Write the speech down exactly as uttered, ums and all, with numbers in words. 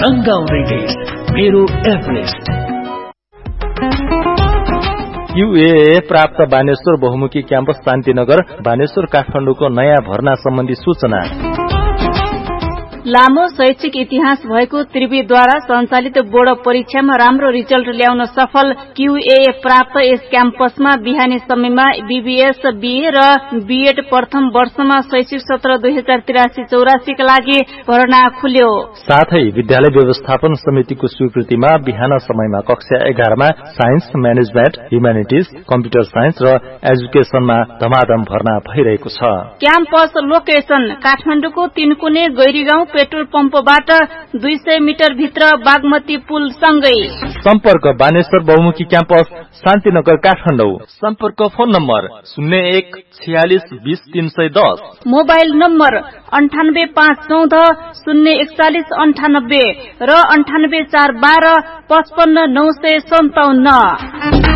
तंगाउने देश मेरो Everest. UAN प्राप्त बानेश्वर बहुमुखी क्याम्पस शान्तिनगर बानेश्वर काठमाडौँको नयाँ भर्ना सम्बन्धी सूचना। लामो शैक्षिक इतिहास भएको त्रिवीद्वारा सञ्चालित बोर्ड परीक्षामा राम्रो रिजल्ट ल्याउन सफल क्यूए प्राप्त यस क्याम्पसमा बिहानी समयमा बीबीएस बीए र बीएड प्रथम वर्षमा शैक्षिक सत्र दुई हजार त्रियासी चौरासी का लागि भर्ना खुल्यो। साथै विद्यालय व्यवस्थापन समितिको स्वीकृतिमा बिहान समयमा कक्षा एघारमा science management humanities computer science र एजुकेशनमा धमाधम भर्ना भइरहेको छ। क्याम्पस लोकेशन काठमाडौँको तीनकुने गैरीगाउँ पेट्रोल पम्पबाट दुई सय मिटर भित्र बागमती पुल सँगै। सम्पर्क बानेश्वर बहुमुखी क्याम्पस शान्तिनगर काठमाडौँ। सम्पर्क फोन नम्बर शून्य एक छयालिस बीस तीन सय दस। मोबाइल नम्बर अन्ठानब्बे पाँच चौध शून्य एकचालिस अन्ठानब्बे र अन्ठानब्बे चार बाह्र पचपन्न नौ सय सन्ताउन्न।